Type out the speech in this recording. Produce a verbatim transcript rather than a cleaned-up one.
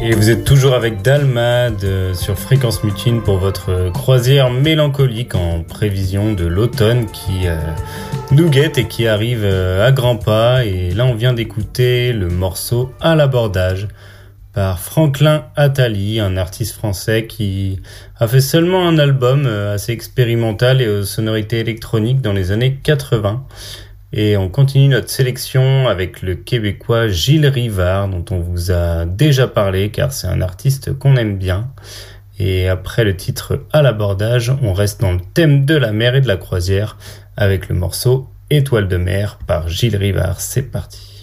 Et vous êtes toujours avec Dalmad euh, sur Fréquence Mutine pour votre croisière mélancolique en prévision de l'automne qui euh, nous guette et qui arrive euh, à grands pas. Et là, on vient d'écouter le morceau À l'abordage par Franklin Attali, un artiste français qui a fait seulement un album euh, assez expérimental et aux sonorités électroniques dans les années quatre-vingts. Et on continue notre sélection avec le Québécois Gilles Rivard, dont on vous a déjà parlé car c'est un artiste qu'on aime bien. Et après le titre À l'abordage, on reste dans le thème de la mer et de la croisière avec le morceau Étoile de mer par Gilles Rivard. C'est parti.